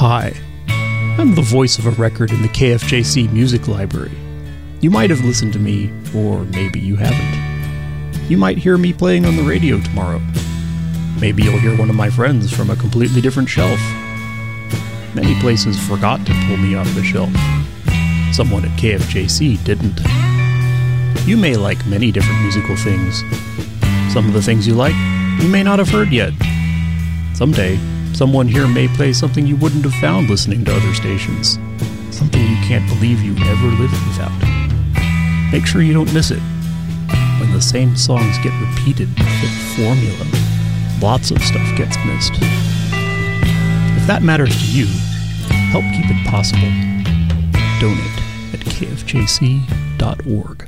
Hi, I'm the voice of a record in the KFJC Music Library. You might have listened to me, or maybe you haven't. You might hear me playing on the radio tomorrow. Maybe you'll hear one of my friends from a completely different shelf. Many places forgot to pull me off the shelf. Someone at KFJC didn't. You may like many different musical things. Some of the things you like, you may not have heard yet. Someday, someone here may play something you wouldn't have found listening to other stations. Something you can't believe you ever lived without. Make sure you don't miss it. When the same songs get repeated with formula, lots of stuff gets missed. If that matters to you, help keep it possible. Donate at kfjc.org.